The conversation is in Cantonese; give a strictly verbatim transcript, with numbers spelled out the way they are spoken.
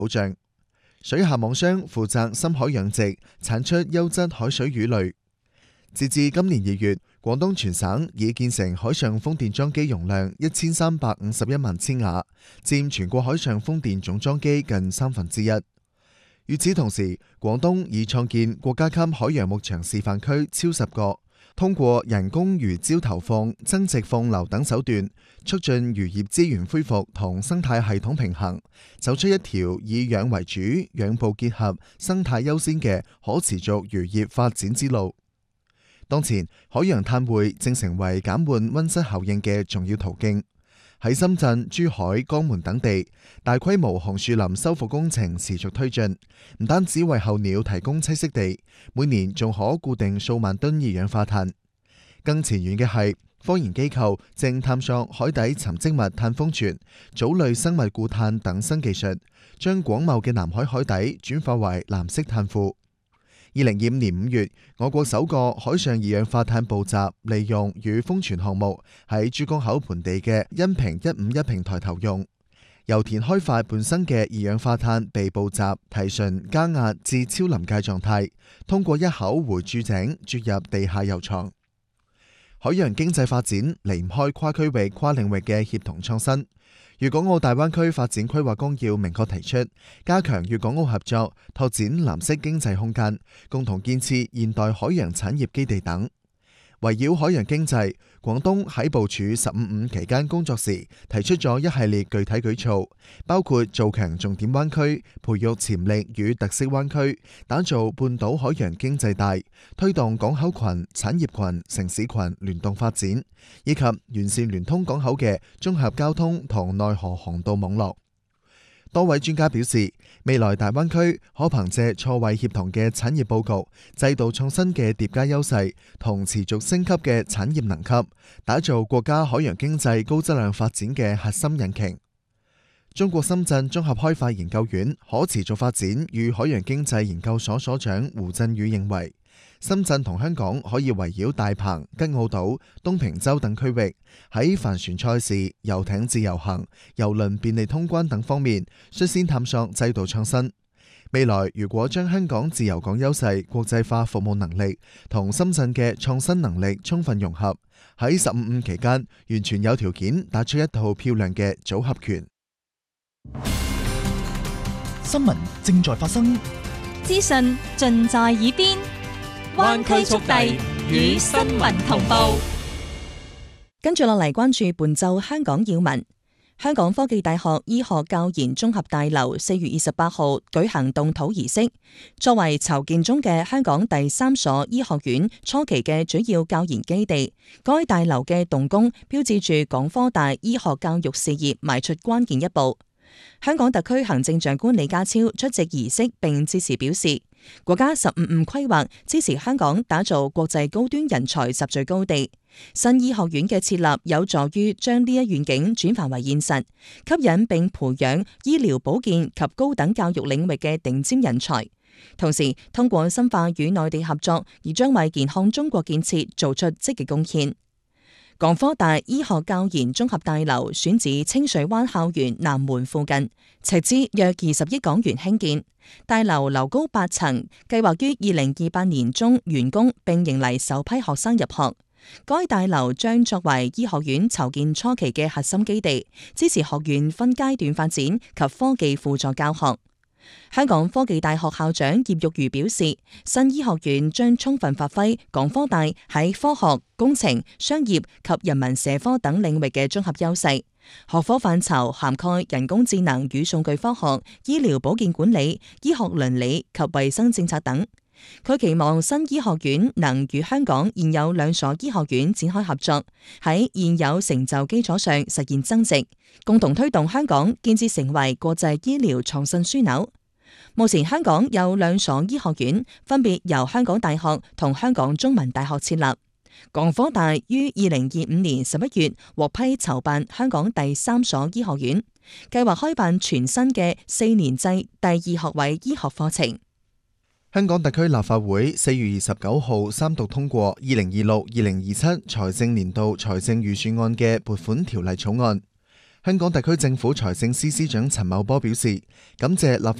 保障。水下網商負責深海養殖，產出優質海水魚類。截至今年二月，廣東全省已建成海上風電裝機容量一千三百五十一萬千瓦，佔全國海上風電總裝機近三分之一。與此同時，廣東已創建國家級海洋牧場示範區超十個，通過人工魚礁投放、增殖放流等手段，促進漁業資源恢復同生態系統平衡，走出一條以養為主、養捕結合、生態優先嘅可持續漁業發展之路。當前，海洋碳匯正成為減緩溫室效應嘅重要途徑。喺深圳、珠海、江門等地，大規模紅樹林修復工程持續推進，唔單止為候鳥提供棲息地，每年仲可固定數萬噸二氧化碳。更前沿嘅係，科研機構正探索海底沉積物碳封存、藻類生物固碳等新技術，將廣袤嘅南海海底轉化為藍色碳庫。二零二五年五月，我國首個海上二氧化碳捕集、利用與封存項目喺珠江口盆地嘅恩平一五一平台投用，油田開發本身嘅二氧化碳被捕集、提純、加壓至超臨界狀態，通過一口回注井注入地下油床。海洋經濟發展離唔開跨區域、跨領域嘅協同創新。粵港澳大灣區發展規劃綱要明確提出，加強粵港澳合作，拓展藍色經濟空間，共同建設現代海洋產業基地等。圍繞海洋經濟，廣東喺部署十五五期間工作時，提出咗一系列具體舉措，包括做強重點灣區，培育潛力與特色灣區，打造半島海洋經濟帶，推動港口群、產業群、城市群聯動發展，以及完善聯通港口嘅綜合交通同內河航道網絡。多位專家表示，未來大灣區可憑借錯位協同嘅產業佈局、制度創新嘅疊加優勢同持續升級嘅產業能級，打造國家海洋經濟高質量發展嘅核心引擎。中國深圳綜合開發研究院可持續發展與海洋經濟研究所所長胡振宇認為，深圳同香港可以圍繞大鵬、吉澳島、東平洲等區域，喺帆船賽事、遊艇自由行、郵輪便利通關等方面，率先探索制度創新。未來如果將香港自由港優勢、國際化服務能力同深圳嘅創新能力充分融合，喺十五五期間，完全有條件打出一套漂亮嘅組合拳。 新聞正在發生， 資訊盡在耳邊。灣區速遞與新聞同步， 跟住落嚟關注本週香港要聞。香港科技大學醫學教研綜合大樓四月二十八號舉行動土儀式，作為籌建中嘅香港第三所醫學院初期嘅主要教研基地，該大樓嘅動工標誌住港科大醫學教育事業邁出關鍵一步。香港特區行政長官李家超出席儀式並致辭表示，國家十五五規劃支持香港打造國際高端人才集聚高地，新醫學院嘅設立有助於將呢一願景轉化為現實，吸引並培養醫療保健及高等教育領域嘅頂尖人才，同時通過深化與內地合作，而將為健康中國建設做出積極貢獻。港科大醫學教研綜合大樓選址清水灣校園南門附近，斥資約二十億港元興建。大樓樓高八層，計劃於二零二八年中完工，並迎嚟首批學生入學。該大樓將作為醫學院籌建初期嘅核心基地，支持學院分階段發展及科技輔助教學。香港科技大學校長葉玉如表示，新醫學院將充分發揮港科大喺科學、工程、商業及人文社科等領域嘅綜合優勢，學科範疇涵蓋人工智能與數據科學、醫療保健管理、醫學倫理及衛生政策等。佢期望新醫學院能與香港現有兩所醫學院展開合作，喺現有成就基礎上實現增值，共同推動香港建設成為國際醫療創新樞紐。目前香港有兩所醫學院，分別由香港大學同香港中文大學設立。港科大於二零二五年十一月獲批籌辦香港第三所醫學院，計劃開辦全新嘅四年制第二學位醫學課程。 香港特區立法會四月二十九號三讀通過二零二六至二零二七財政年度財政預算案嘅撥款條例草案。 香港特區政府財政司司長陳茂波表示，感謝立法